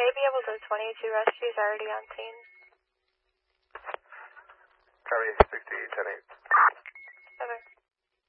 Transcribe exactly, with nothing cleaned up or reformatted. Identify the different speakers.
Speaker 1: should be able to twenty-two rescues already on scene.